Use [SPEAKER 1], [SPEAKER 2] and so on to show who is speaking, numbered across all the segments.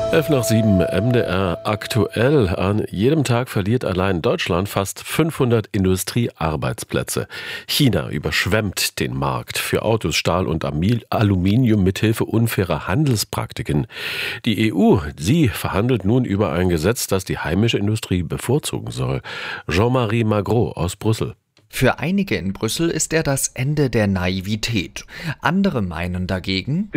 [SPEAKER 1] 11:07 MDR aktuell. An jedem Tag verliert allein Deutschland fast 500 Industriearbeitsplätze. China überschwemmt den Markt für Autos, Stahl und Aluminium mithilfe unfairer Handelspraktiken. Die EU, sie verhandelt nun über ein Gesetz, das die heimische Industrie bevorzugen soll. Jean-Marie Magro aus Brüssel.
[SPEAKER 2] Für einige in Brüssel ist er das Ende der Naivität. Andere meinen dagegen,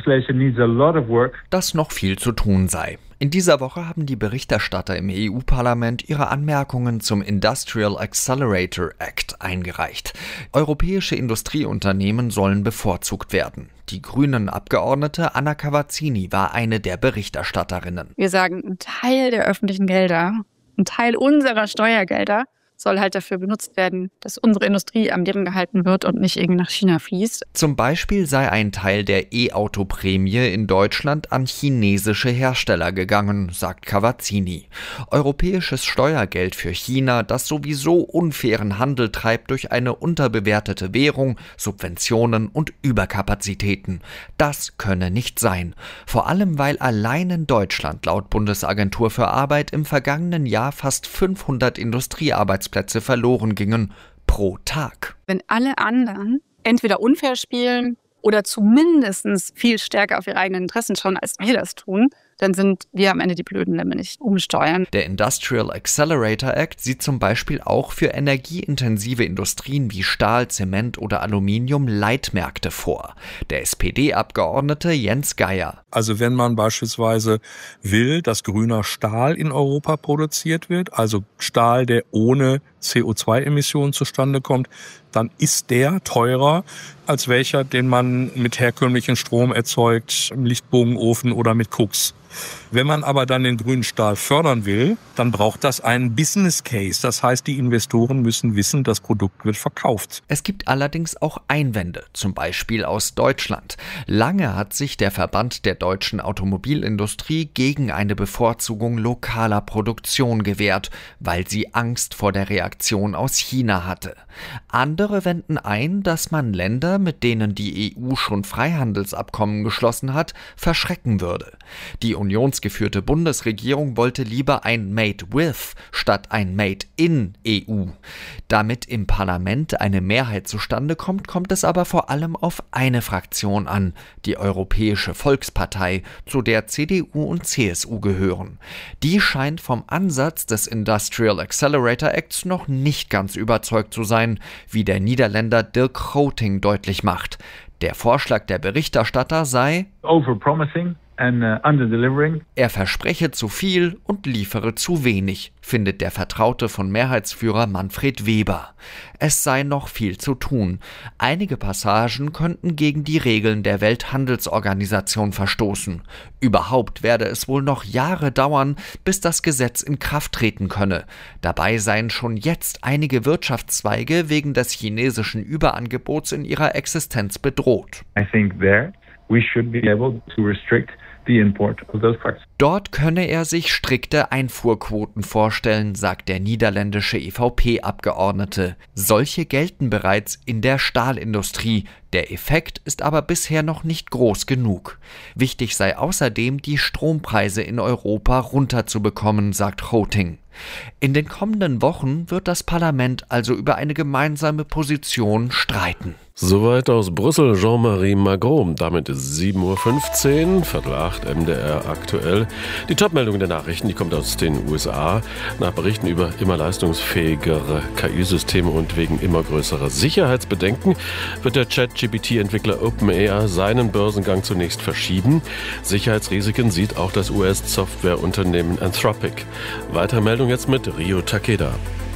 [SPEAKER 2] dass noch viel zu tun sei. In dieser Woche haben die Berichterstatter im EU-Parlament ihre Anmerkungen zum Industrial Accelerator Act eingereicht. Europäische Industrieunternehmen sollen bevorzugt werden. Die grünen Abgeordnete Anna Cavazzini war eine der Berichterstatterinnen.
[SPEAKER 3] Wir sagen, ein Teil der öffentlichen Gelder, ein Teil unserer Steuergelder soll halt dafür benutzt werden, dass unsere Industrie am Leben gehalten wird und nicht irgendwie nach China fließt.
[SPEAKER 2] Zum Beispiel sei ein Teil der E-Auto-Prämie in Deutschland an chinesische Hersteller gegangen, sagt Cavazzini. Europäisches Steuergeld für China, das sowieso unfairen Handel treibt durch eine unterbewertete Währung, Subventionen und Überkapazitäten. Das könne nicht sein. Vor allem, weil allein in Deutschland laut Bundesagentur für Arbeit im vergangenen Jahr fast 500 Industriearbeitsplätze verloren gingen pro Tag.
[SPEAKER 3] Wenn alle anderen entweder unfair spielen oder zumindest viel stärker auf ihre eigenen Interessen schauen, als wir das tun, dann sind wir am Ende die Blöden, wenn wir nicht umsteuern.
[SPEAKER 2] Der Industrial Accelerator Act sieht zum Beispiel auch für energieintensive Industrien wie Stahl, Zement oder Aluminium Leitmärkte vor. Der SPD-Abgeordnete Jens Geier.
[SPEAKER 4] Also wenn man beispielsweise will, dass grüner Stahl in Europa produziert wird, also Stahl, der ohne CO2-Emissionen zustande kommt, dann ist der teurer als welcher, den man mit herkömmlichem Strom erzeugt, im Lichtbogenofen oder mit Koks. Wenn man aber dann den grünen Stahl fördern will, dann braucht das einen Business Case. Das heißt, die Investoren müssen wissen, das Produkt wird verkauft.
[SPEAKER 2] Es gibt allerdings auch Einwände, zum Beispiel aus Deutschland. Lange hat sich der Verband der deutschen Automobilindustrie gegen eine Bevorzugung lokaler Produktion gewehrt, weil sie Angst vor der Reaktion aus China hatte. Andere wenden ein, dass man Länder, mit denen die EU schon Freihandelsabkommen geschlossen hat, verschrecken würde. Die unionsgeführte Bundesregierung wollte lieber ein Made with statt ein Made in EU. Damit im Parlament eine Mehrheit zustande kommt, kommt es aber vor allem auf eine Fraktion an, die Europäische Volkspartei, zu der CDU und CSU gehören. Die scheint vom Ansatz des Industrial Accelerator Acts noch nicht ganz überzeugt zu sein, wie der Niederländer Dirk Groting deutlich macht. Der Vorschlag der Berichterstatter sei
[SPEAKER 5] overpromising and underdelivering.
[SPEAKER 2] Er verspreche zu viel und liefere zu wenig, findet der Vertraute von Mehrheitsführer Manfred Weber. Es sei noch viel zu tun. Einige Passagen könnten gegen die Regeln der Welthandelsorganisation verstoßen. Überhaupt werde es wohl noch Jahre dauern, bis das Gesetz in Kraft treten könne. Dabei seien schon jetzt einige Wirtschaftszweige wegen des chinesischen Überangebots in ihrer Existenz bedroht.
[SPEAKER 5] I think there we should be able to restrict the import of those products.
[SPEAKER 2] Dort könne er sich strikte Einfuhrquoten vorstellen, sagt der niederländische EVP-Abgeordnete. Solche gelten bereits in der Stahlindustrie. Der Effekt ist aber bisher noch nicht groß genug. Wichtig sei außerdem, die Strompreise in Europa runterzubekommen, sagt Groting. In den kommenden Wochen wird das Parlament also über eine gemeinsame Position streiten.
[SPEAKER 1] Soweit aus Brüssel Jean-Marie Magro. Damit ist 7:15 Uhr, 7:45 MDR aktuell. Die Topmeldung der Nachrichten, die kommt aus den USA. Nach Berichten über immer leistungsfähigere KI-Systeme und wegen immer größerer Sicherheitsbedenken wird der ChatGPT-Entwickler OpenAI seinen Börsengang zunächst verschieben. Sicherheitsrisiken sieht auch das US-Softwareunternehmen Anthropic. Weitere Meldung jetzt mit Rio Takeda.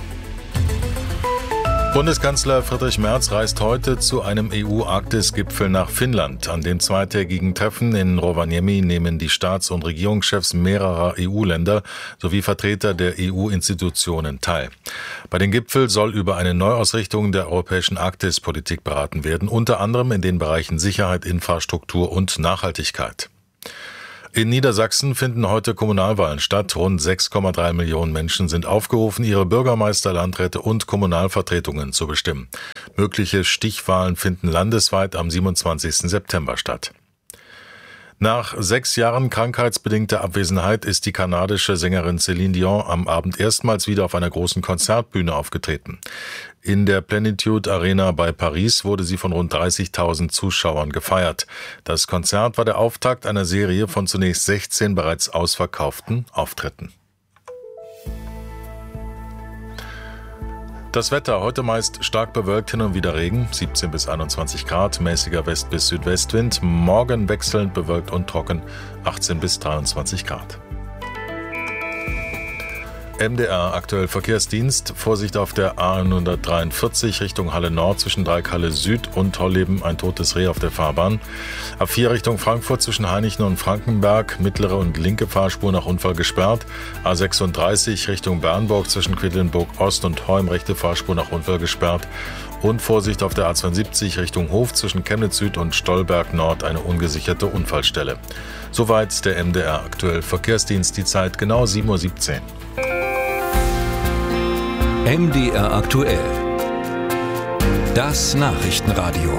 [SPEAKER 6] Bundeskanzler Friedrich Merz reist heute zu einem EU-Arktis-Gipfel nach Finnland. An dem zweitägigen Treffen in Rovaniemi nehmen die Staats- und Regierungschefs mehrerer EU-Länder sowie Vertreter der EU-Institutionen teil. Bei dem Gipfel soll über eine Neuausrichtung der europäischen Arktispolitik beraten werden, unter anderem in den Bereichen Sicherheit, Infrastruktur und Nachhaltigkeit. In Niedersachsen finden heute Kommunalwahlen statt. Rund 6,3 Millionen Menschen sind aufgerufen, ihre Bürgermeister, Landräte und Kommunalvertretungen zu bestimmen. Mögliche Stichwahlen finden landesweit am 27. September statt. Nach 6 Jahren krankheitsbedingter Abwesenheit ist die kanadische Sängerin Céline Dion am Abend erstmals wieder auf einer großen Konzertbühne aufgetreten. In der Plenitude Arena bei Paris wurde sie von rund 30.000 Zuschauern gefeiert. Das Konzert war der Auftakt einer Serie von zunächst 16 bereits ausverkauften Auftritten. Das Wetter, heute meist stark bewölkt, hin und wieder Regen, 17 bis 21 Grad, mäßiger West- bis Südwestwind, morgen wechselnd bewölkt und trocken, 18 bis 23 Grad. MDR aktuell Verkehrsdienst, Vorsicht auf der A143 Richtung Halle Nord zwischen Dreieck-Halle Süd und Holleben, ein totes Reh auf der Fahrbahn. A4 Richtung Frankfurt zwischen Hainichen und Frankenberg, mittlere und linke Fahrspur nach Unfall gesperrt. A36 Richtung Bernburg zwischen Quedlinburg Ost und Heum, rechte Fahrspur nach Unfall gesperrt. Und Vorsicht auf der A72 Richtung Hof zwischen Chemnitz Süd und Stolberg Nord, eine ungesicherte Unfallstelle. Soweit der MDR aktuell Verkehrsdienst, die Zeit genau 7:17 Uhr.
[SPEAKER 7] MDR aktuell. Das Nachrichtenradio.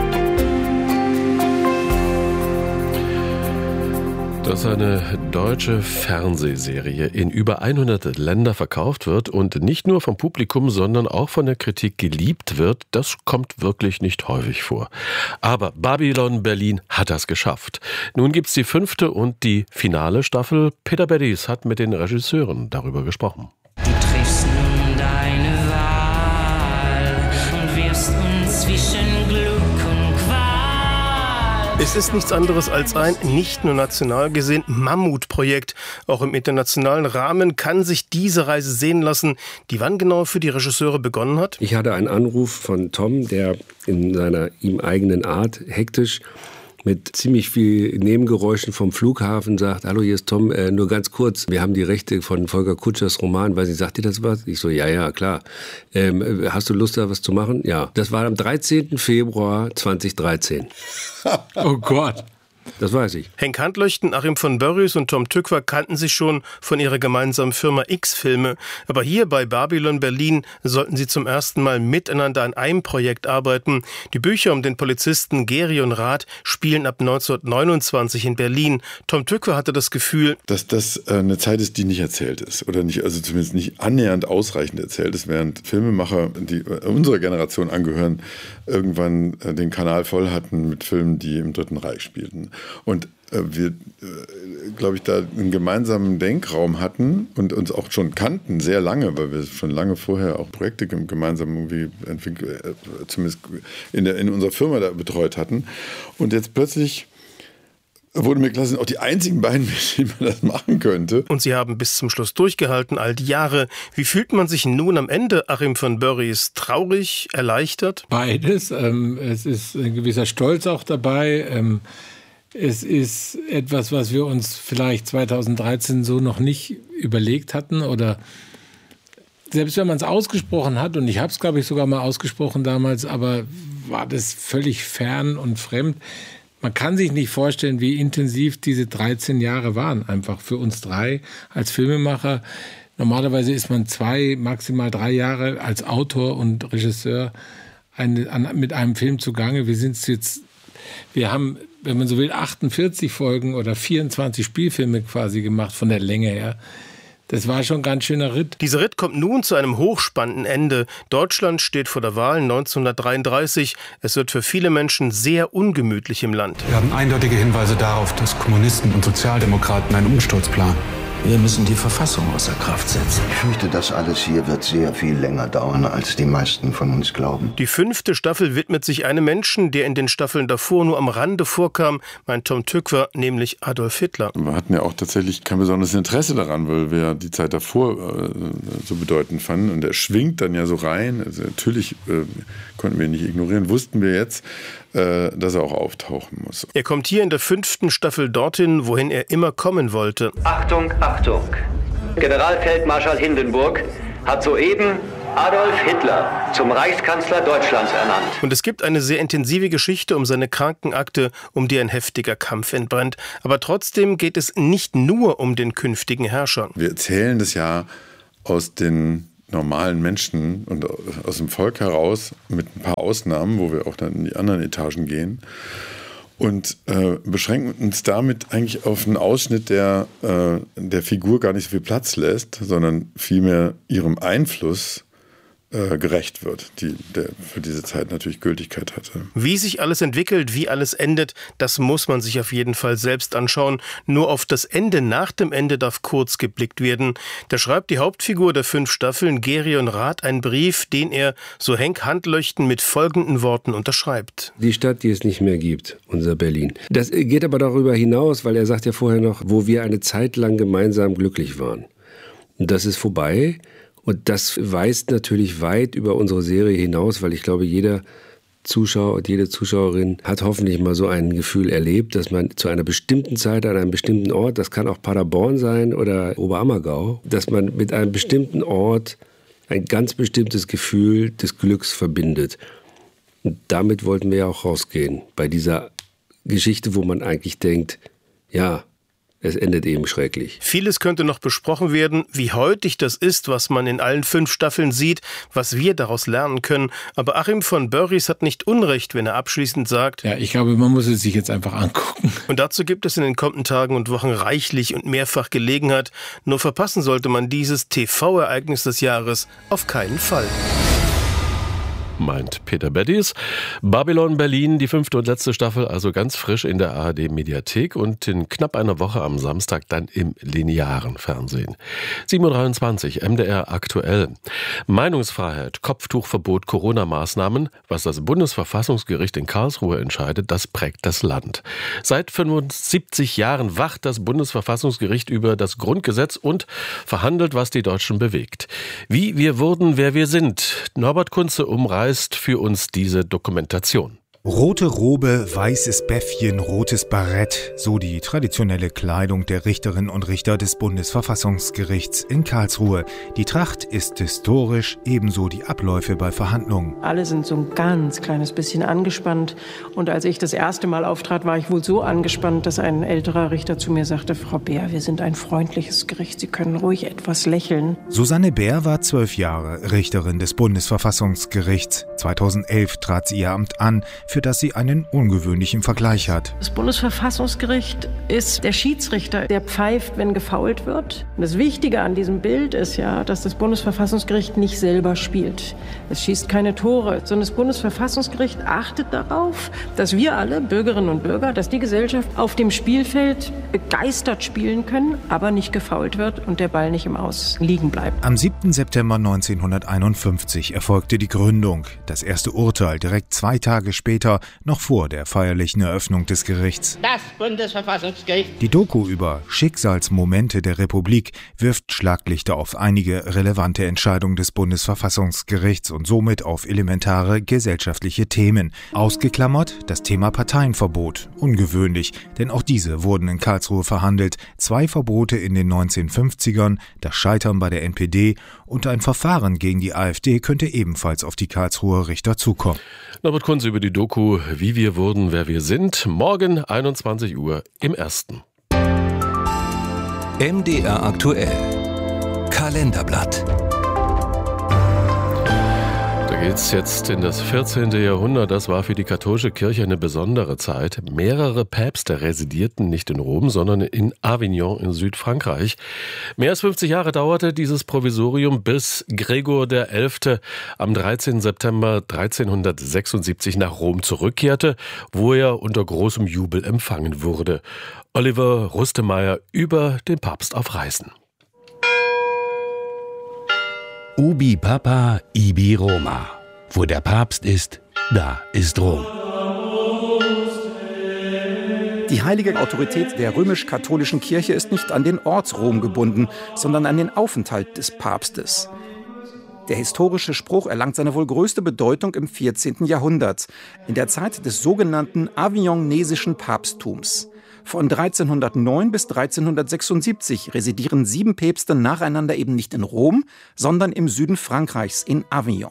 [SPEAKER 1] Dass eine deutsche Fernsehserie in über 100 Länder verkauft wird und nicht nur vom Publikum, sondern auch von der Kritik geliebt wird, das kommt wirklich nicht häufig vor. Aber Babylon Berlin hat das geschafft. Nun gibt's die 5. und die finale Staffel. Peter Beddies hat mit den Regisseuren darüber gesprochen.
[SPEAKER 8] Du triffst nun deine Wahl und wirfst uns zwischen Glück und Qual.
[SPEAKER 9] Es ist nichts anderes als ein nicht nur national gesehen Mammutprojekt. Auch im internationalen Rahmen kann sich diese Reise sehen lassen, die wann genau für die Regisseure begonnen hat.
[SPEAKER 10] Ich hatte einen Anruf von Tom, der in seiner ihm eigenen Art hektisch mit ziemlich viel Nebengeräuschen vom Flughafen sagt, hallo, hier ist Tom, nur ganz kurz, wir haben die Rechte von Volker Kutschers Roman, weiß ich, sagt dir das was? Ich so, ja, klar. Hast du Lust, da was zu machen? Ja. Das war am 13. Februar 2013.
[SPEAKER 9] Oh Gott.
[SPEAKER 10] Das weiß ich.
[SPEAKER 9] Henk Handlöchten, Achim von Börries und Tom Tückwer kannten sich schon von ihrer gemeinsamen Firma X-Filme. Aber hier bei Babylon Berlin sollten sie zum ersten Mal miteinander an einem Projekt arbeiten. Die Bücher um den Polizisten Gerion Rath spielen ab 1929 in Berlin. Tom Tückwer hatte das Gefühl,
[SPEAKER 11] dass das eine Zeit ist, die nicht erzählt ist. Oder nicht, also zumindest nicht annähernd ausreichend erzählt ist, während Filmemacher, die unserer Generation angehören, irgendwann den Kanal voll hatten mit Filmen, die im Dritten Reich spielten. Und wir, glaube ich, da einen gemeinsamen Denkraum hatten und uns auch schon kannten, sehr lange, weil wir schon lange vorher auch Projekte gemeinsam irgendwie zumindest in unserer Firma da betreut hatten. Und jetzt plötzlich wurde mir klar, sind auch die einzigen beiden, mit denen man das machen könnte.
[SPEAKER 9] Und sie haben bis zum Schluss durchgehalten, all die Jahre. Wie fühlt man sich nun am Ende, Achim von Börries? Traurig, erleichtert?
[SPEAKER 12] Beides. Es ist ein gewisser Stolz auch dabei. Es ist etwas, was wir uns vielleicht 2013 so noch nicht überlegt hatten. Oder selbst wenn man es ausgesprochen hat, und ich habe es, glaube ich, sogar mal ausgesprochen damals, aber war das völlig fern und fremd. Man kann sich nicht vorstellen, wie intensiv diese 13 Jahre waren, einfach für uns drei als Filmemacher. Normalerweise ist man 2, maximal 3 Jahre als Autor und Regisseur mit einem Film zugange. Wir haben, wenn man so will, 48 Folgen oder 24 Spielfilme quasi gemacht von der Länge her. Das war schon ein ganz schöner Ritt.
[SPEAKER 9] Dieser Ritt kommt nun zu einem hochspannenden Ende. Deutschland steht vor der Wahl 1933. Es wird für viele Menschen sehr ungemütlich im Land.
[SPEAKER 13] Wir haben eindeutige Hinweise darauf, dass Kommunisten und Sozialdemokraten einen Umsturz planen.
[SPEAKER 14] Wir müssen die Verfassung außer Kraft setzen. Ich fürchte, das alles hier wird sehr viel länger dauern, als die meisten von uns glauben.
[SPEAKER 9] Die 5. Staffel widmet sich einem Menschen, der in den Staffeln davor nur am Rande vorkam, meint Tom Tückwer, nämlich Adolf Hitler.
[SPEAKER 11] Wir hatten ja auch tatsächlich kein besonderes Interesse daran, weil wir die Zeit davor so bedeutend fanden. Und er schwingt dann ja so rein. Also natürlich konnten wir ihn nicht ignorieren, wussten wir jetzt, dass er auch auftauchen muss.
[SPEAKER 9] Er kommt hier in der 5. Staffel dorthin, wohin er immer kommen wollte.
[SPEAKER 15] Achtung, Achtung! Generalfeldmarschall Hindenburg hat soeben Adolf Hitler zum Reichskanzler Deutschlands ernannt.
[SPEAKER 9] Und es gibt eine sehr intensive Geschichte um seine Krankenakte, um die ein heftiger Kampf entbrennt. Aber trotzdem geht es nicht nur um den künftigen Herrscher.
[SPEAKER 11] Wir erzählen das ja aus den normalen Menschen und aus dem Volk heraus mit ein paar Ausnahmen, wo wir auch dann in die anderen Etagen gehen. und beschränken uns damit eigentlich auf einen Ausschnitt, der Figur gar nicht so viel Platz lässt, sondern vielmehr ihrem Einfluss gerecht wird, der für diese Zeit natürlich Gültigkeit hatte.
[SPEAKER 9] Wie sich alles entwickelt, wie alles endet, das muss man sich auf jeden Fall selbst anschauen. Nur auf das Ende nach dem Ende darf kurz geblickt werden. Da schreibt die Hauptfigur der 5 Staffeln, Gerion Rath, einen Brief, den er, so Henk Handlöchten, mit folgenden Worten unterschreibt.
[SPEAKER 10] Die Stadt, die es nicht mehr gibt, unser Berlin. Das geht aber darüber hinaus, weil er sagt ja vorher noch, wo wir eine Zeit lang gemeinsam glücklich waren. Und das ist vorbei. Und das weist natürlich weit über unsere Serie hinaus, weil ich glaube, jeder Zuschauer und jede Zuschauerin hat hoffentlich mal so ein Gefühl erlebt, dass man zu einer bestimmten Zeit an einem bestimmten Ort, das kann auch Paderborn sein oder Oberammergau, dass man mit einem bestimmten Ort ein ganz bestimmtes Gefühl des Glücks verbindet. Und damit wollten wir ja auch rausgehen, bei dieser Geschichte, wo man eigentlich denkt, ja, es endet eben schrecklich.
[SPEAKER 9] Vieles könnte noch besprochen werden, wie heutig das ist, was man in allen 5 Staffeln sieht, was wir daraus lernen können. Aber Achim von Börries hat nicht Unrecht, wenn er abschließend sagt:
[SPEAKER 12] Ja, ich glaube, man muss es sich jetzt einfach angucken.
[SPEAKER 9] Und dazu gibt es in den kommenden Tagen und Wochen reichlich und mehrfach Gelegenheit. Nur verpassen sollte man dieses TV-Ereignis des Jahres auf keinen Fall.
[SPEAKER 1] Meint Peter Beddies. Babylon Berlin, die 5. und letzte Staffel, also ganz frisch in der ARD-Mediathek und in knapp einer Woche am Samstag dann im linearen Fernsehen. 7.23 Uhr, MDR aktuell. Meinungsfreiheit, Kopftuchverbot, Corona-Maßnahmen. Was das Bundesverfassungsgericht in Karlsruhe entscheidet, das prägt das Land. Seit 75 Jahren wacht das Bundesverfassungsgericht über das Grundgesetz und verhandelt, was die Deutschen bewegt. Wie wir wurden, wer wir sind. Norbert Kunze umreißt für uns diese Dokumentation.
[SPEAKER 16] Rote Robe, weißes Bäffchen, rotes Barett, so die traditionelle Kleidung der Richterinnen und Richter des Bundesverfassungsgerichts in Karlsruhe. Die Tracht ist historisch, ebenso die Abläufe bei Verhandlungen.
[SPEAKER 17] Alle sind so ein ganz kleines bisschen angespannt. Und als ich das erste Mal auftrat, war ich wohl so angespannt, dass ein älterer Richter zu mir sagte: Frau Beer, wir sind ein freundliches Gericht, Sie können ruhig etwas lächeln.
[SPEAKER 16] Susanne Beer war 12 Jahre Richterin des Bundesverfassungsgerichts. 2011 trat sie ihr Amt an, für das sie einen ungewöhnlichen Vergleich hat.
[SPEAKER 17] Das Bundesverfassungsgericht ist der Schiedsrichter, der pfeift, wenn gefoult wird. Und das Wichtige an diesem Bild ist ja, dass das Bundesverfassungsgericht nicht selber spielt. Es schießt keine Tore, sondern das Bundesverfassungsgericht achtet darauf, dass wir alle, Bürgerinnen und Bürger, dass die Gesellschaft auf dem Spielfeld begeistert spielen können, aber nicht gefoult wird und der Ball nicht im Aus liegen bleibt.
[SPEAKER 16] Am 7. September 1951 erfolgte die Gründung. Das erste Urteil direkt 2 Tage später, noch vor der feierlichen Eröffnung des Gerichts.
[SPEAKER 18] Das Bundesverfassungsgericht.
[SPEAKER 16] Die Doku über Schicksalsmomente der Republik wirft Schlaglichter auf einige relevante Entscheidungen des Bundesverfassungsgerichts und somit auf elementare gesellschaftliche Themen. Ausgeklammert das Thema Parteienverbot. Ungewöhnlich, denn auch diese wurden in Karlsruhe verhandelt. 2 Verbote in den 1950ern, das Scheitern bei der NPD und ein Verfahren gegen die AfD könnte ebenfalls auf die Karlsruher Richter zukommen.
[SPEAKER 1] Norbert Kunze über die Doku Wie wir wurden, wer wir sind. Morgen 21 Uhr im Ersten.
[SPEAKER 7] MDR aktuell. Kalenderblatt.
[SPEAKER 1] Da geht's jetzt in das 14. Jahrhundert. Das war für die katholische Kirche eine besondere Zeit. Mehrere Päpste residierten nicht in Rom, sondern in Avignon in Südfrankreich. Mehr als 50 Jahre dauerte dieses Provisorium, bis Gregor XI. Am 13. September 1376 nach Rom zurückkehrte, wo er unter großem Jubel empfangen wurde. Oliver Rustemeyer über den Papst auf Reisen.
[SPEAKER 19] Ubi Papa, ibi Roma. Wo der Papst ist, da ist Rom.
[SPEAKER 20] Die heilige Autorität der römisch-katholischen Kirche ist nicht an den Ort Rom gebunden, sondern an den Aufenthalt des Papstes. Der historische Spruch erlangt seine wohl größte Bedeutung im 14. Jahrhundert, in der Zeit des sogenannten avignonesischen Papsttums. Von 1309 bis 1376 residieren 7 Päpste nacheinander eben nicht in Rom, sondern im Süden Frankreichs in Avignon.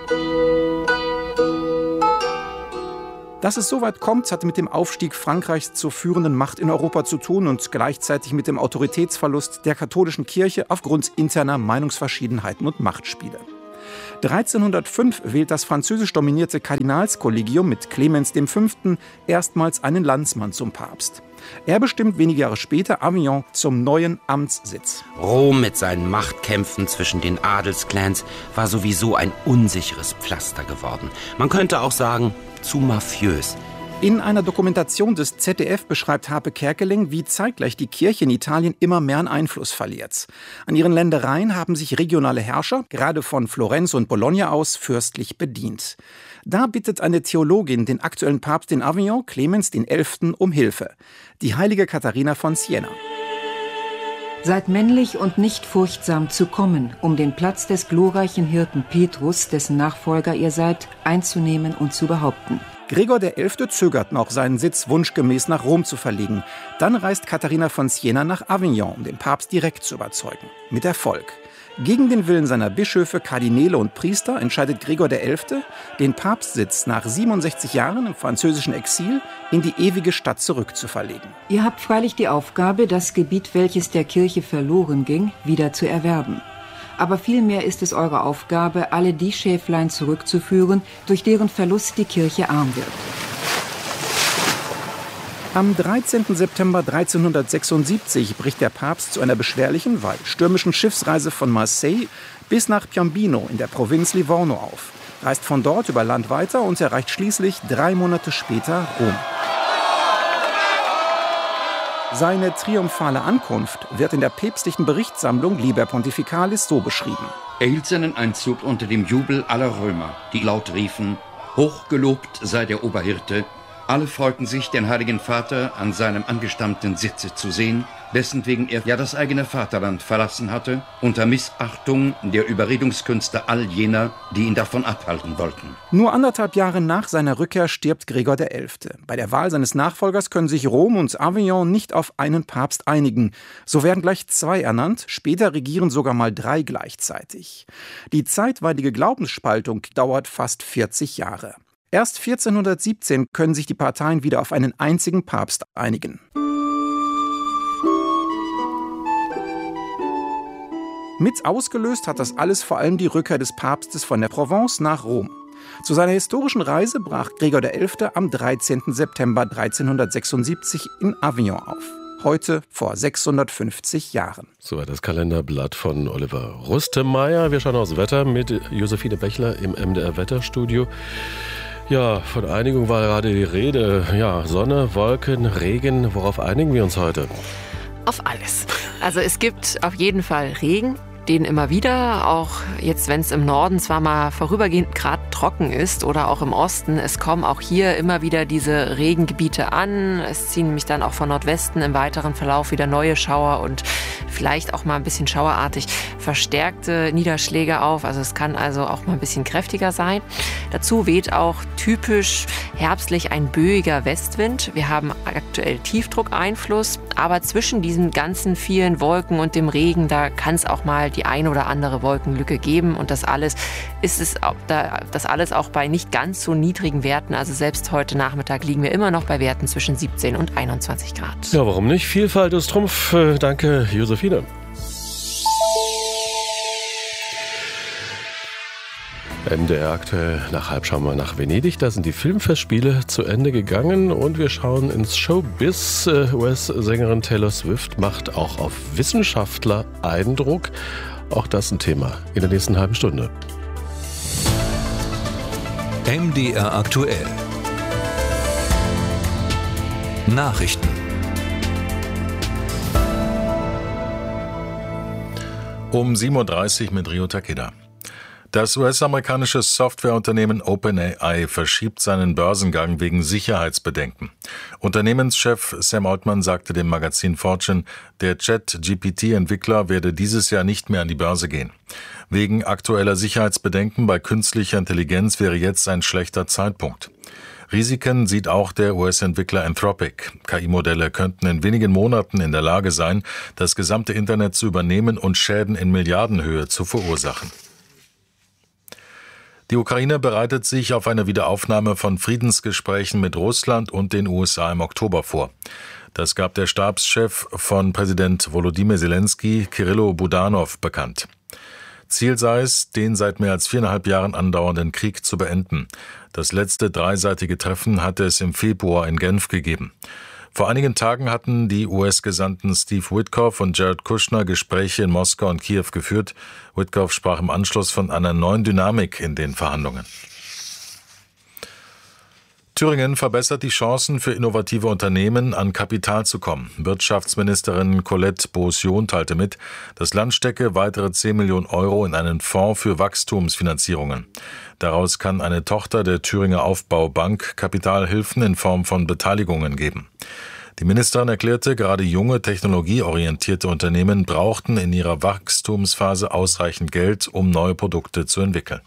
[SPEAKER 20] Dass es so weit kommt, hat mit dem Aufstieg Frankreichs zur führenden Macht in Europa zu tun und gleichzeitig mit dem Autoritätsverlust der katholischen Kirche aufgrund interner Meinungsverschiedenheiten und Machtspiele. 1305 wählt das französisch dominierte Kardinalskollegium mit Clemens V. erstmals einen Landsmann zum Papst. Er bestimmt wenige Jahre später Avignon zum neuen Amtssitz.
[SPEAKER 21] Rom mit seinen Machtkämpfen zwischen den Adelsclans war sowieso ein unsicheres Pflaster geworden. Man könnte auch sagen, zu mafiös.
[SPEAKER 20] In einer Dokumentation des ZDF beschreibt Harpe Kerkeling, wie zeitgleich die Kirche in Italien immer mehr an Einfluss verliert. An ihren Ländereien haben sich regionale Herrscher, gerade von Florenz und Bologna aus, fürstlich bedient. Da bittet eine Theologin den aktuellen Papst in Avignon, Clemens XI., um Hilfe. Die heilige Katharina von Siena.
[SPEAKER 22] Seid männlich und nicht furchtsam zu kommen, um den Platz des glorreichen Hirten Petrus, dessen Nachfolger ihr seid, einzunehmen und zu behaupten.
[SPEAKER 20] Gregor XI. Zögert noch, seinen Sitz wunschgemäß nach Rom zu verlegen. Dann reist Katharina von Siena nach Avignon, um den Papst direkt zu überzeugen. Mit Erfolg. Gegen den Willen seiner Bischöfe, Kardinäle und Priester entscheidet Gregor XI., den Papstsitz nach 67 Jahren im französischen Exil in die ewige Stadt zurückzuverlegen.
[SPEAKER 22] Ihr habt freilich die Aufgabe, das Gebiet, welches der Kirche verloren ging, wieder zu erwerben. Aber vielmehr ist es eure Aufgabe, alle die Schäflein zurückzuführen, durch deren Verlust die Kirche arm wird.
[SPEAKER 20] Am 13. September 1376 bricht der Papst zu einer beschwerlichen, weil stürmischen Schiffsreise von Marseille bis nach Piombino in der Provinz Livorno auf, reist von dort über Land weiter und erreicht schließlich 3 Monate später Rom. Seine triumphale Ankunft wird in der päpstlichen Berichtssammlung Liber Pontificalis so beschrieben.
[SPEAKER 23] Er hielt seinen Einzug unter dem Jubel aller Römer, die laut riefen: Hochgelobt sei der Oberhirte. Alle freuten sich, den Heiligen Vater an seinem angestammten Sitze zu sehen, dessen wegen er ja das eigene Vaterland verlassen hatte, unter Missachtung der Überredungskünste all jener, die ihn davon abhalten wollten.
[SPEAKER 20] Nur 1,5 Jahre nach seiner Rückkehr stirbt Gregor XI. Bei der Wahl seines Nachfolgers können sich Rom und Avignon nicht auf einen Papst einigen. So werden gleich 2 ernannt, später regieren sogar mal 3 gleichzeitig. Die zeitweilige Glaubensspaltung dauert fast 40 Jahre. Erst 1417 können sich die Parteien wieder auf einen einzigen Papst einigen. Mit ausgelöst hat das alles vor allem die Rückkehr des Papstes von der Provence nach Rom. Zu seiner historischen Reise brach Gregor XI. Am 13. September 1376 in Avignon auf. Heute vor 650 Jahren.
[SPEAKER 1] Soweit das Kalenderblatt von Oliver Rustemeyer. Wir schauen aufs Wetter mit Josephine Bechler im MDR Wetterstudio. Ja, von Einigung war gerade die Rede. Ja, Sonne, Wolken, Regen. Worauf einigen wir uns heute?
[SPEAKER 24] Auf alles. Also es gibt auf jeden Fall Regen, den immer wieder, auch jetzt, wenn es im Norden zwar mal vorübergehend gerade trocken ist oder auch im Osten, es kommen auch hier immer wieder diese Regengebiete an. Es ziehen nämlich dann auch von Nordwesten im weiteren Verlauf wieder neue Schauer und vielleicht auch mal ein bisschen schauerartig verstärkte Niederschläge auf. Also es kann also auch mal ein bisschen kräftiger sein. Dazu weht auch typisch herbstlich ein böiger Westwind. Wir haben aktuell Tiefdruckeinfluss, aber zwischen diesen ganzen vielen Wolken und dem Regen, da kann es auch mal die eine oder andere Wolkenlücke geben und das alles auch bei nicht ganz so niedrigen Werten. Also selbst heute Nachmittag liegen wir immer noch bei Werten zwischen 17 und 21 Grad.
[SPEAKER 1] Ja, warum nicht? Vielfalt ist Trumpf. Danke, Josephine. MDR aktuell. Nach halb schauen wir nach Venedig. Da sind die Filmfestspiele zu Ende gegangen und wir schauen ins Showbiz. US-Sängerin Taylor Swift macht auch auf Wissenschaftler Eindruck. Auch das ein Thema in der nächsten halben Stunde.
[SPEAKER 7] MDR aktuell. Nachrichten.
[SPEAKER 6] Um 7.30 Uhr mit Rio Takeda. Das US-amerikanische Softwareunternehmen OpenAI verschiebt seinen Börsengang wegen Sicherheitsbedenken. Unternehmenschef Sam Altman sagte dem Magazin Fortune, der ChatGPT-Entwickler werde dieses Jahr nicht mehr an die Börse gehen. Wegen aktueller Sicherheitsbedenken bei künstlicher Intelligenz wäre jetzt ein schlechter Zeitpunkt. Risiken sieht auch der US-Entwickler Anthropic. KI-Modelle könnten in wenigen Monaten in der Lage sein, das gesamte Internet zu übernehmen und Schäden in Milliardenhöhe zu verursachen. Die Ukraine bereitet sich auf eine Wiederaufnahme von Friedensgesprächen mit Russland und den USA im Oktober vor. Das gab der Stabschef von Präsident Volodymyr Zelensky, Kyrylo Budanov, bekannt. Ziel sei es, den seit mehr als 4,5 Jahren andauernden Krieg zu beenden. Das letzte dreiseitige Treffen hatte es im Februar in Genf gegeben. Vor einigen Tagen hatten die US-Gesandten Steve Witkoff und Jared Kushner Gespräche in Moskau und Kiew geführt. Witkoff sprach im Anschluss von einer neuen Dynamik in den Verhandlungen. Thüringen verbessert die Chancen für innovative Unternehmen, an Kapital zu kommen. Wirtschaftsministerin Colette Beausion teilte mit, das Land stecke weitere 10 Millionen Euro in einen Fonds für Wachstumsfinanzierungen. Daraus kann eine Tochter der Thüringer Aufbaubank Kapitalhilfen in Form von Beteiligungen geben. Die Ministerin erklärte, gerade junge, technologieorientierte Unternehmen brauchten in ihrer Wachstumsphase ausreichend Geld, um neue Produkte zu entwickeln.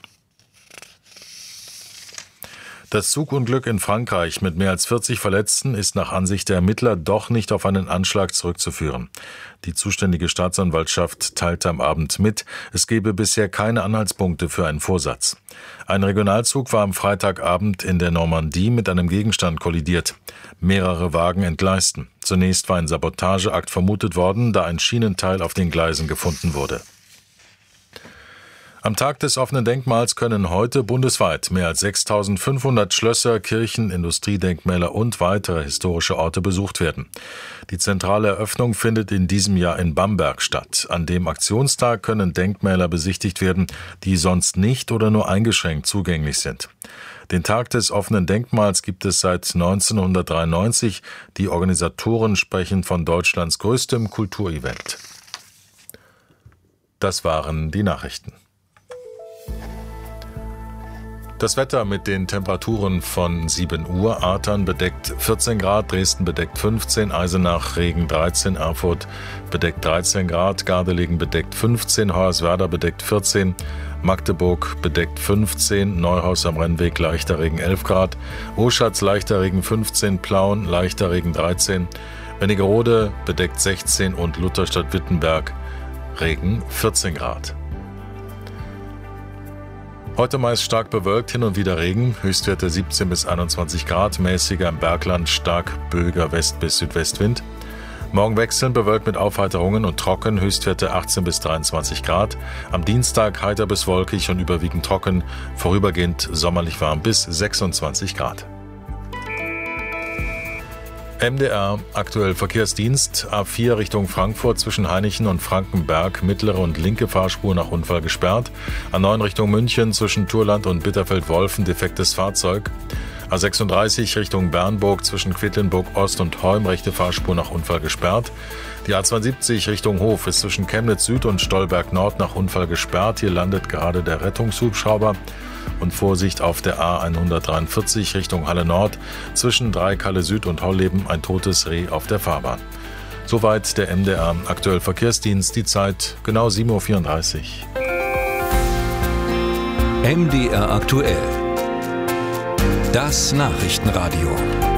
[SPEAKER 6] Das Zugunglück in Frankreich mit mehr als 40 Verletzten ist nach Ansicht der Ermittler doch nicht auf einen Anschlag zurückzuführen. Die zuständige Staatsanwaltschaft teilte am Abend mit, es gebe bisher keine Anhaltspunkte für einen Vorsatz. Ein Regionalzug war am Freitagabend in der Normandie mit einem Gegenstand kollidiert. Mehrere Wagen entgleisten. Zunächst war ein Sabotageakt vermutet worden, da ein Schienenteil auf den Gleisen gefunden wurde. Am Tag des offenen Denkmals können heute bundesweit mehr als 6.500 Schlösser, Kirchen, Industriedenkmäler und weitere historische Orte besucht werden. Die zentrale Eröffnung findet in diesem Jahr in Bamberg statt. An dem Aktionstag können Denkmäler besichtigt werden, die sonst nicht oder nur eingeschränkt zugänglich sind. Den Tag des offenen Denkmals gibt es seit 1993. Die Organisatoren sprechen von Deutschlands größtem Kulturevent. Das waren die Nachrichten. Das Wetter mit den Temperaturen von 7 Uhr. Artern bedeckt 14 Grad, Dresden bedeckt 15, Eisenach, Regen 13, Erfurt bedeckt 13 Grad, Gardelegen bedeckt 15, Hoyerswerda bedeckt 14, Magdeburg bedeckt 15, Neuhaus am Rennweg leichter Regen 11 Grad, Oschatz leichter Regen 15, Plauen leichter Regen 13, Wernigerode bedeckt 16 und Lutherstadt-Wittenberg Regen 14 Grad. Heute meist stark bewölkt, hin und wieder Regen, Höchstwerte 17 bis 21 Grad, mäßiger im Bergland, stark böiger West- bis Südwestwind. Morgen wechselnd bewölkt mit Aufheiterungen und trocken, Höchstwerte 18 bis 23 Grad. Am Dienstag heiter bis wolkig und überwiegend trocken, vorübergehend sommerlich warm bis 26 Grad. MDR, aktuell Verkehrsdienst, A4 Richtung Frankfurt zwischen Hainichen und Frankenberg, mittlere und linke Fahrspur nach Unfall gesperrt. A9 Richtung München zwischen Thurland und Bitterfeld-Wolfen, defektes Fahrzeug. A36 Richtung Bernburg zwischen Quedlinburg Ost und Heum, rechte Fahrspur nach Unfall gesperrt. Die A72 Richtung Hof ist zwischen Chemnitz Süd und Stolberg Nord nach Unfall gesperrt. Hier landet gerade der Rettungshubschrauber. Und Vorsicht auf der A143 Richtung Halle Nord, zwischen Dreieck-Halle Süd und Holleben ein totes Reh auf der Fahrbahn. Soweit der MDR aktuell Verkehrsdienst, die Zeit genau 7.34 Uhr.
[SPEAKER 7] MDR aktuell. Das Nachrichtenradio.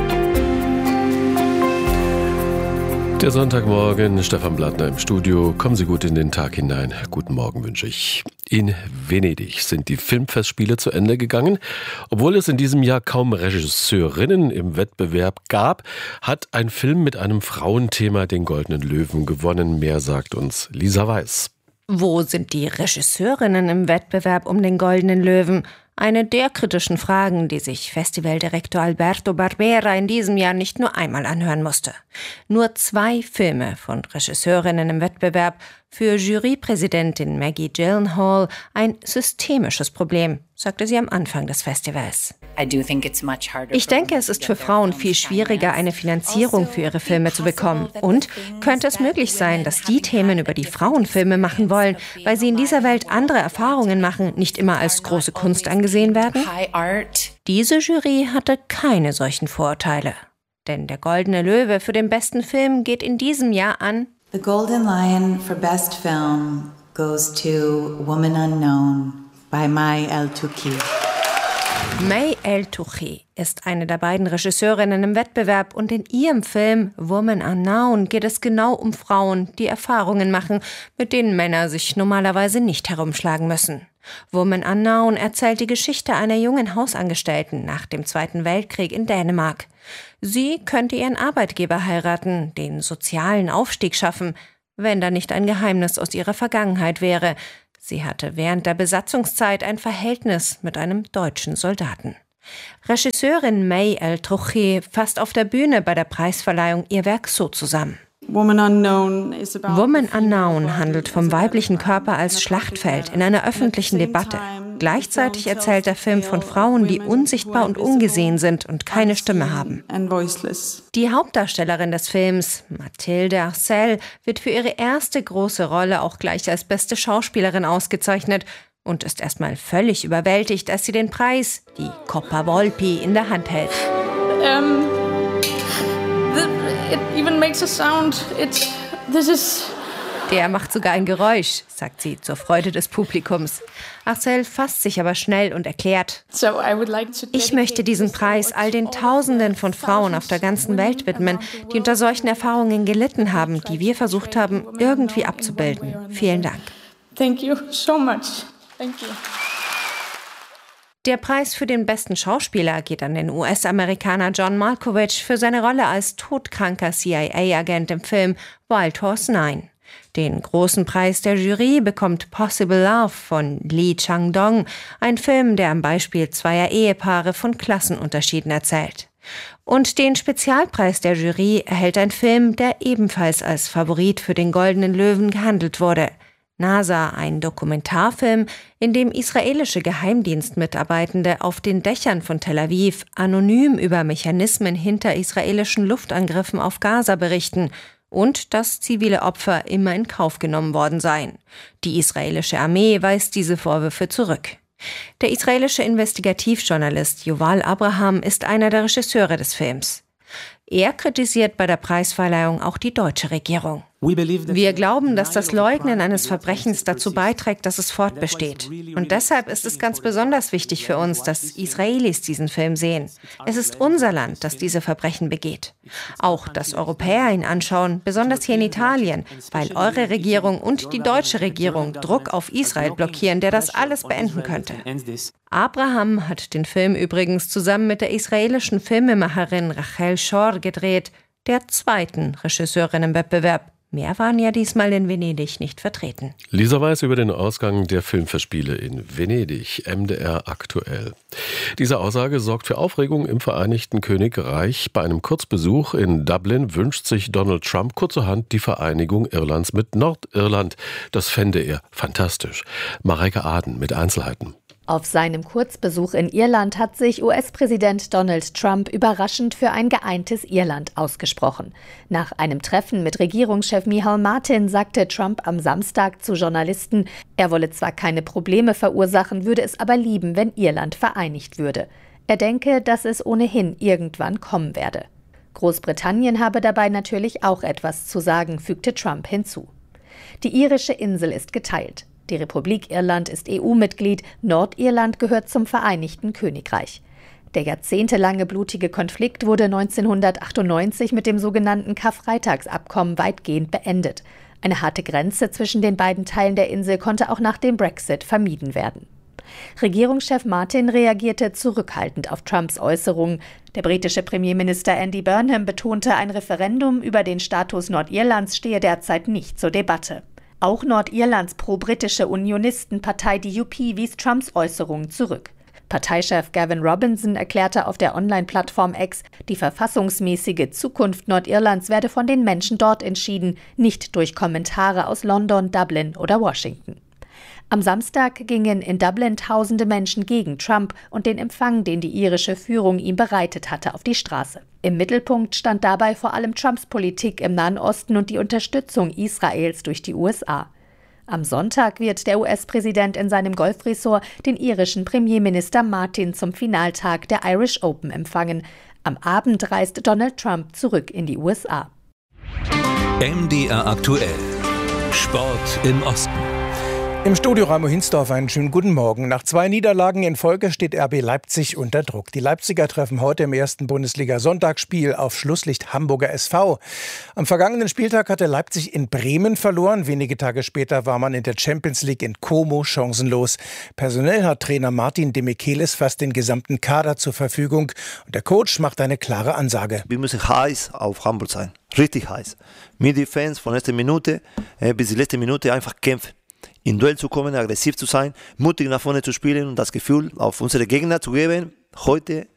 [SPEAKER 1] Der Sonntagmorgen, Stefan Blattner im Studio. Kommen Sie gut in den Tag hinein. Guten Morgen wünsche ich. In Venedig sind die Filmfestspiele zu Ende gegangen. Obwohl es in diesem Jahr kaum Regisseurinnen im Wettbewerb gab, hat ein Film mit einem Frauenthema den Goldenen Löwen gewonnen. Mehr sagt uns Lisa Weiß.
[SPEAKER 2] Wo sind die Regisseurinnen im Wettbewerb um den Goldenen Löwen? Eine der kritischen Fragen, die sich Festivaldirektor Alberto Barbera in diesem Jahr nicht nur einmal anhören musste. Nur 2 Filme von Regisseurinnen im Wettbewerb, für Jurypräsidentin Maggie Gyllenhaal ein systemisches Problem, sagte sie am Anfang des Festivals. Ich denke, es ist für Frauen viel schwieriger, eine Finanzierung für ihre Filme zu bekommen. Und könnte es möglich sein, dass die Themen, über die Frauen Filme machen wollen, weil sie in dieser Welt andere Erfahrungen machen, nicht immer als große Kunst angesehen werden? Diese Jury hatte keine solchen Vorurteile. Denn der Goldene Löwe für den besten Film geht in diesem Jahr an
[SPEAKER 3] The Golden Lion for Best Film goes to Woman Unknown by May El-Touki.
[SPEAKER 2] May El-Touki ist eine der beiden Regisseurinnen im Wettbewerb und in ihrem Film Woman Unknown geht es genau um Frauen, die Erfahrungen machen, mit denen Männer sich normalerweise nicht herumschlagen müssen. Woman Unknown erzählt die Geschichte einer jungen Hausangestellten nach dem Zweiten Weltkrieg in Dänemark. Sie könnte ihren Arbeitgeber heiraten, den sozialen Aufstieg schaffen, wenn da nicht ein Geheimnis aus ihrer Vergangenheit wäre. Sie hatte während der Besatzungszeit ein Verhältnis mit einem deutschen Soldaten. Regisseurin May El-Trouchi fasst auf der Bühne bei der Preisverleihung ihr Werk so zusammen. Woman Unknown handelt vom weiblichen Körper als Schlachtfeld in einer öffentlichen Debatte. Gleichzeitig erzählt der Film von Frauen, die unsichtbar und ungesehen sind und keine Stimme haben. Die Hauptdarstellerin des Films, Mathilde Arcel, wird für ihre erste große Rolle auch gleich als beste Schauspielerin ausgezeichnet und ist erstmal völlig überwältigt, als sie den Preis, die Coppa Volpi, in der Hand hält.
[SPEAKER 4] It even makes a sound.
[SPEAKER 2] Der macht sogar ein Geräusch, sagt sie zur Freude des Publikums. Arcel fasst sich aber schnell und erklärt: Ich möchte diesen Preis all den Tausenden von Frauen auf der ganzen Welt widmen, die unter solchen Erfahrungen gelitten haben, die wir versucht haben, irgendwie abzubilden. Vielen Dank.
[SPEAKER 4] Thank you so much. Thank you.
[SPEAKER 2] Der Preis für den besten Schauspieler geht an den US-Amerikaner John Malkovich für seine Rolle als todkranker CIA-Agent im Film Wild Horse 9. Den großen Preis der Jury bekommt Possible Love von Lee Chang-dong, ein Film, der am Beispiel zweier Ehepaare von Klassenunterschieden erzählt. Und den Spezialpreis der Jury erhält ein Film, der ebenfalls als Favorit für den Goldenen Löwen gehandelt wurde. NASA, ein Dokumentarfilm, in dem israelische Geheimdienstmitarbeitende auf den Dächern von Tel Aviv anonym über Mechanismen hinter israelischen Luftangriffen auf Gaza berichten und dass zivile Opfer immer in Kauf genommen worden seien. Die israelische Armee weist diese Vorwürfe zurück. Der israelische Investigativjournalist Yuval Abraham ist einer der Regisseure des Films. Er kritisiert bei der Preisverleihung auch die deutsche Regierung. Wir glauben, dass das Leugnen eines Verbrechens dazu beiträgt, dass es fortbesteht. Und deshalb ist es ganz besonders wichtig für uns, dass Israelis diesen Film sehen. Es ist unser Land, das diese Verbrechen begeht. Auch, dass Europäer ihn anschauen, besonders hier in Italien, weil eure Regierung und die deutsche Regierung Druck auf Israel blockieren, der das alles beenden könnte. Abraham hat den Film übrigens zusammen mit der israelischen Filmemacherin Rachel Shor gedreht, der zweiten Regisseurin im Wettbewerb. Mehr waren ja diesmal in Venedig nicht vertreten.
[SPEAKER 1] Lisa Weiß über den Ausgang der Filmfestspiele in Venedig, MDR aktuell. Diese Aussage sorgt für Aufregung im Vereinigten Königreich. Bei einem Kurzbesuch in Dublin wünscht sich Donald Trump kurzerhand die Vereinigung Irlands mit Nordirland. Das fände er fantastisch. Mareike Aden mit Einzelheiten.
[SPEAKER 5] Auf seinem Kurzbesuch in Irland hat sich US-Präsident Donald Trump überraschend für ein geeintes Irland ausgesprochen. Nach einem Treffen mit Regierungschef Michal Martin sagte Trump am Samstag zu Journalisten, er wolle zwar keine Probleme verursachen, würde es aber lieben, wenn Irland vereinigt würde. Er denke, dass es ohnehin irgendwann kommen werde. Großbritannien habe dabei natürlich auch etwas zu sagen, fügte Trump hinzu. Die irische Insel ist geteilt. Die Republik Irland ist EU-Mitglied, Nordirland gehört zum Vereinigten Königreich. Der jahrzehntelange blutige Konflikt wurde 1998 mit dem sogenannten Karfreitagsabkommen weitgehend beendet. Eine harte Grenze zwischen den beiden Teilen der Insel konnte auch nach dem Brexit vermieden werden. Regierungschef Martin reagierte zurückhaltend auf Trumps Äußerungen. Der britische Premierminister Andy Burnham betonte, ein Referendum über den Status Nordirlands stehe derzeit nicht zur Debatte. Auch Nordirlands pro-britische Unionistenpartei DUP wies Trumps Äußerungen zurück. Parteichef Gavin Robinson erklärte auf der Online-Plattform X, die verfassungsmäßige Zukunft Nordirlands werde von den Menschen dort entschieden, nicht durch Kommentare aus London, Dublin oder Washington. Am Samstag gingen in Dublin tausende Menschen gegen Trump und den Empfang, den die irische Führung ihm bereitet hatte, auf die Straße. Im Mittelpunkt stand dabei vor allem Trumps Politik im Nahen Osten und die Unterstützung Israels durch die USA. Am Sonntag wird der US-Präsident in seinem Golfresort den irischen Premierminister Martin zum Finaltag der Irish Open empfangen. Am Abend reist Donald Trump zurück in die USA.
[SPEAKER 7] MDR aktuell. Sport im Osten.
[SPEAKER 8] Im Studio Raimo Hinsdorf einen schönen guten Morgen. Nach 2 Niederlagen in Folge steht RB Leipzig unter Druck. Die Leipziger treffen heute im ersten Bundesliga-Sonntagsspiel auf Schlusslicht Hamburger SV. Am vergangenen Spieltag hatte Leipzig in Bremen verloren. Wenige Tage später war man in der Champions League in Como chancenlos. Personell hat Trainer Martin Demichelis fast den gesamten Kader zur Verfügung. Und der Coach macht eine klare Ansage.
[SPEAKER 13] Wir müssen heiß auf Hamburg sein. Richtig heiß. Mit den Fans von erster Minute bis die letzte Minute einfach kämpfen.
[SPEAKER 11] in Duell zu kommen, aggressiv zu sein, mutig nach vorne zu spielen und das Gefühl auf unsere Gegner zu geben, heute